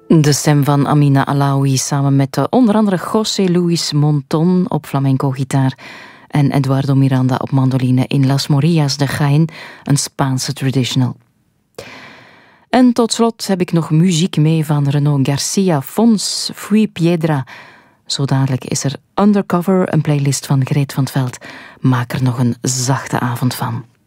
De stem van Amina Alaoui samen met onder andere José Luis Monton op flamenco-gitaar en Eduardo Miranda op mandoline in Las Morillas de Jaén, een Spaanse traditional. En tot slot heb ik nog muziek mee van Renaud Garcia, Fons, Fui Piedra. Zo dadelijk is er Undercover, een playlist van Greet van 't Veld. Maak er nog een zachte avond van.